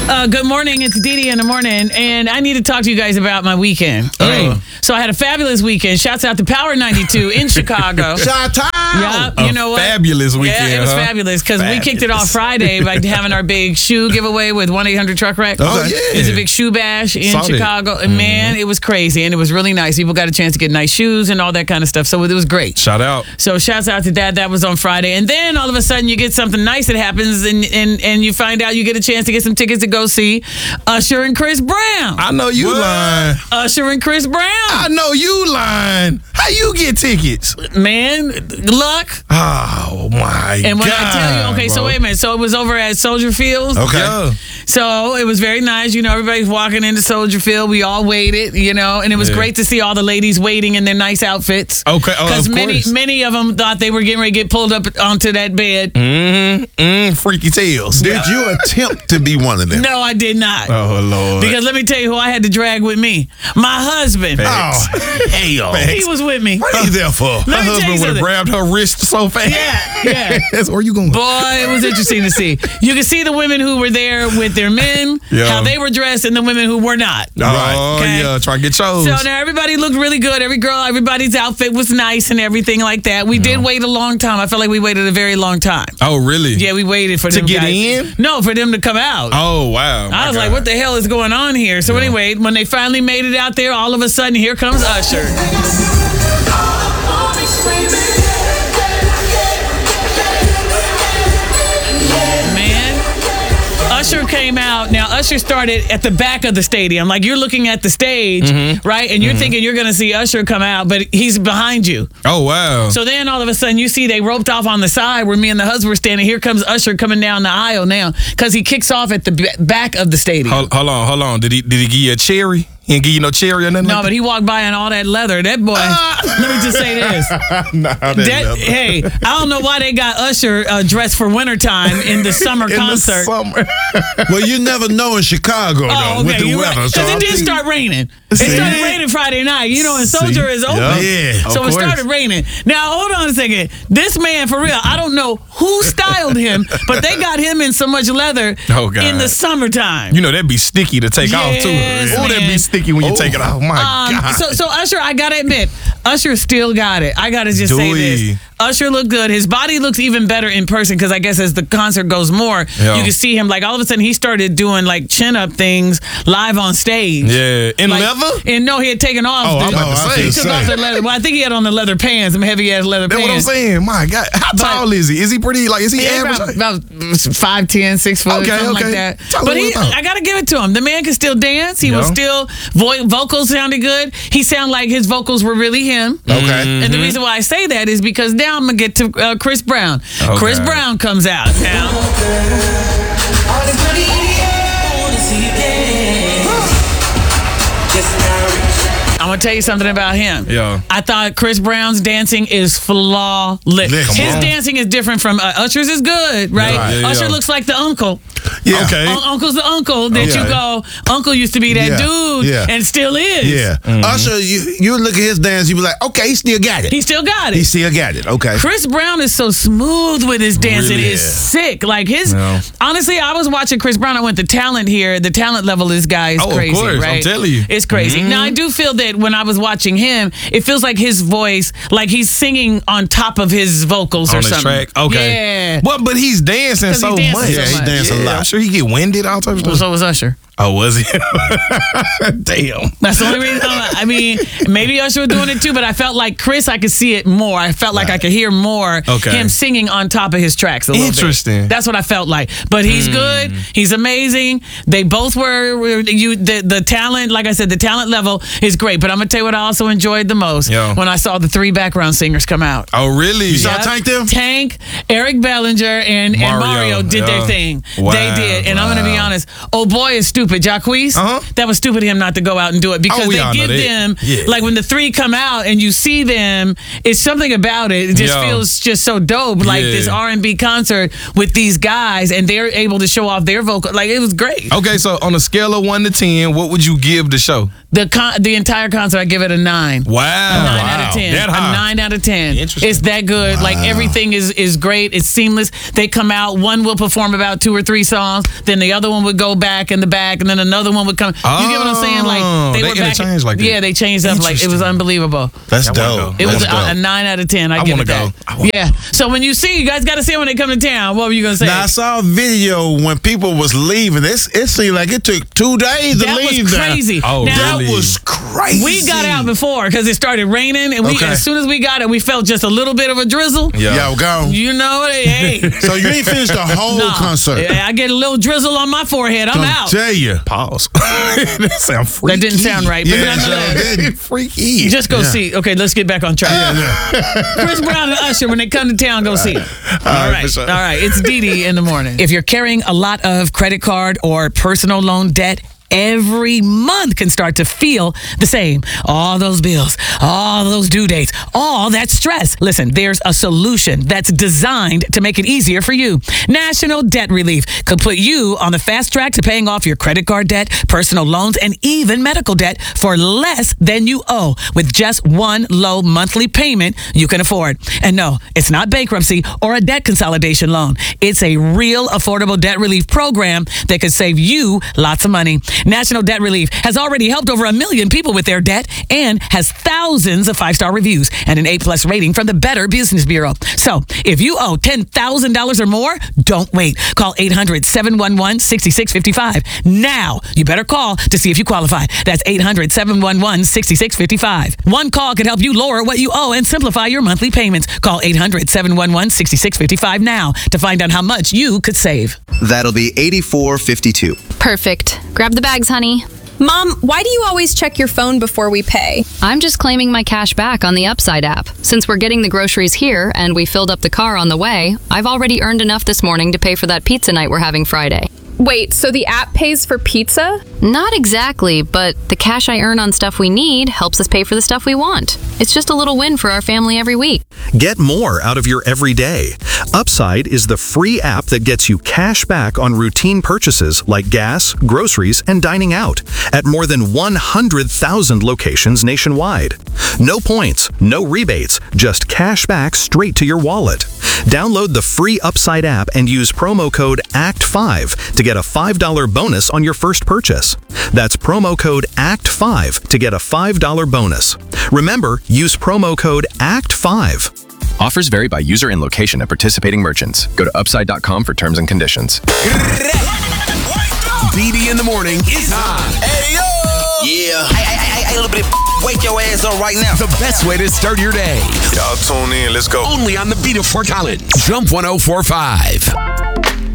Good morning. It's Dee Dee in the morning, and I need to talk to you guys about my weekend. Right. So I had a fabulous weekend. Shouts out to Power 92 in Chicago. Shout out! Yeah, you know what? Fabulous weekend. Yeah, it was fabulous because we kicked it off Friday by having our big shoe giveaway with 1-800-TRUCK-WRECK. Oh, yeah. It's a big shoe bash in Chicago. And man, it was crazy, and it was really nice. People got a chance to get nice shoes and all that kind of stuff, so it was great. Shout out. So shouts out to that. That was on Friday. And then all of a sudden you get something nice that happens and you find out you get a chance to get some tickets to go see Usher and Chris Brown. I know you lying. Usher and Chris Brown. I know you lying. How you get tickets? Man, luck. Oh, my And when God, I tell you, okay, bro. so wait a minute. So it was over at Soldier Field. Okay. Yeah. So it was very nice. You know, everybody's walking into Soldier Field. We all waited, you know, and it was great to see all the ladies waiting in their nice outfits. Okay. Oh, Because of course. many of them thought they were getting ready to get pulled up onto that bed. Freaky tales. Did you attempt to be one of them? No, I did not. Oh, Lord. Because let me tell you who I had to drag with me. My husband. Facts. Oh, hell. He was with me. What are you there for? Let me Her tell you husband would have something. grabbed her wrist so fast. Yeah. That's where you going? Boy, it was interesting to see. You could see the women who were there with their men, how they were dressed, and the women who were not. Oh, Okay. yeah. Try to get chose. So now everybody looked really good. Everybody's outfit was nice and everything like that. We did wait a long time. I felt like we waited a very long time. Oh, really? Yeah, we waited for To them get guys. in? No, for them to come out. Oh, wow. I was like, what the hell is going on here? So anyway, when they finally made it out there, all of a sudden, here comes Usher. Man, Usher came out. Now, Usher started at the back of the stadium. Like, you're looking at the stage, right? And you're thinking you're going to see Usher come out, but he's behind you. Oh, wow. So then all of a sudden you see they roped off on the side where me and the husband were standing. Here comes Usher coming down the aisle now because he kicks off at the back of the stadium. Hold on. Did he give you a cherry? He didn't give you no cherry or nothing? No, like but he walked by in all that leather. That boy, let me just say this. Hey, I don't know why they got Usher dressed for wintertime in the summer concert. Well, you never know in Chicago, though, with the you're weather. right. So Because it did start raining. It started raining Friday night. You know, and Soldier is open. Yeah. So it started raining. Now, hold on a second. This man, for real, I don't know who styled him, but they got him in so much leather in the summertime. You know, that'd be sticky to take off, too. Yes, Oh, that'd man. be sticky when you take it off. My God. So Usher, I gotta admit, Usher still got it. I gotta just say this. Usher looked good. His body looks even better in person because I guess as the concert goes more, you can see him. Like all of a sudden, he started doing like chin up things live on stage. Yeah, in leather. And no, he had taken off. Oh, I'm about to say. He took off the leather. Well, I think he had on the leather pants, some heavy ass leather That's pants. what I'm saying. My God, how tall is he? Is he pretty? Like, is he average? About 5'10", 6 foot, something like that. But I gotta give it to him. The man can still dance. He was still vocals sounded good. He sounded like his vocals were really him. Okay. And the reason why I say that is because now I'm gonna get to Chris Brown. Chris Brown comes out now. I'm gonna tell you something about him. Yeah. I thought Chris Brown's dancing is flawless. His dancing is different from Usher's is good, right? Usher looks like the uncle. Yeah. Okay. Uncle's the uncle that you go, Uncle used to be that dude and still is. Yeah. Usher, you look at his dance, you be like, okay, he still got it. He still got it. He still got it. Okay. Chris Brown is so smooth with his dancing. Really It's sick. Like honestly, I was watching Chris Brown. I went to talent here. The talent level of this guy is crazy, of course. right? I'm telling you. It's crazy. Now, I do feel that when I was watching him, it feels like his voice, like he's singing on top of his vocals On or the something. track. Okay. Yeah. But he's dancing Because he so dances much. so Yeah, he much. danced a lot. I'm sure he get winded, all types of stuff. So was Usher. Oh, was he? Damn. That's the only reason. I mean, maybe Usher was doing it too, but I felt like Chris, I could see it more. I felt like I could hear more him singing on top of his tracks a little Interesting. bit. That's what I felt like. But he's good. He's amazing. They both were the talent, like I said, the talent level is great. But I'm going to tell you what I also enjoyed the most when I saw the 3 background singers come out. Oh, really? You saw Tank them? Tank, Eric Bellinger, and Mario did their thing. Wow. They did. And I'm going to be honest. Oh boy, is stupid. stupid. Jacquees, that was stupid of him not to go out and do it because they give them, like when the three come out and you see them, it's something about it. It just feels just so dope. Like this R&B concert with these guys and they're able to show off their vocal. Like it was great. Okay, so on a scale of 1 to 10, what would you give the show? The entire concert, I give it a 9. Wow. A 9 out of 10. That high. A 9 out of 10. Interesting. It's that good. Wow. Like everything is great. It's seamless. They come out. One will perform about 2 or 3 songs. Then the other one would go back in the back, and then another one would come. You get what I'm saying? Like they were back. Like that. Yeah, they changed up. Like it was unbelievable. That's dope. It was a 9 out of 10. I give it that. Yeah. So when you see, you guys got to see it when they come to town. What were you gonna say? Now I saw a video when people was leaving. It seemed like it took 2 days to leave. That was crazy. Oh, now, that was crazy. We got out before because it started raining, and as soon as we got it, we felt just a little bit of a drizzle. Yeah, we're gone. You know, hey. So you ain't finished the whole concert. I get a little drizzle on my forehead. I'm out. Tell you. Pause. That sound freaky. That didn't sound right. But freaky. Just go see. Okay, let's get back on track. Chris Brown and Usher, when they come to town, go see it. All right. All right. It's Dee Dee in the morning. If you're carrying a lot of credit card or personal loan debt, every month can start to feel the same. All those bills, all those due dates, all that stress. Listen, there's a solution that's designed to make it easier for you. National Debt Relief could put you on the fast track to paying off your credit card debt, personal loans, and even medical debt for less than you owe with just one low monthly payment you can afford. And no, it's not bankruptcy or a debt consolidation loan. It's a real affordable debt relief program that could save you lots of money. National Debt Relief has already helped over 1 million people with their debt and has thousands of 5-star reviews and an A+ rating from the Better Business Bureau. So if you owe $10,000 or more, don't wait. Call 800-711-6655. Now, you better call to see if you qualify. That's 800-711-6655. One call can help you lower what you owe and simplify your monthly payments. Call 800-711-6655 now to find out how much you could save. That'll be $84.52. Perfect. Grab the bags, honey. Mom, why do you always check your phone before we pay? I'm just claiming my cash back on the Upside app. Since we're getting the groceries here and we filled up the car on the way, I've already earned enough this morning to pay for that pizza night we're having Friday. Wait, so the app pays for pizza? Not exactly, but the cash I earn on stuff we need helps us pay for the stuff we want. It's just a little win for our family every week. Get more out of your everyday. Upside is the free app that gets you cash back on routine purchases like gas, groceries, and dining out at more than 100,000 locations nationwide. No points, no rebates, just cash back straight to your wallet. Download the free Upside app and use promo code ACT5 to get a $5 bonus on your first purchase. That's promo code ACT5 to get a $5 bonus. Remember, use promo code ACT5. Offers vary by user and location at participating merchants. Go to upside.com for terms and conditions. Dee Dee in the morning is on. Hey, yo! Yeah. Hey, little bit wake your ass up right now. The best way to start your day. Y'all tune in. Let's go. Only on the beat of Fort Collins. Jump 104.5.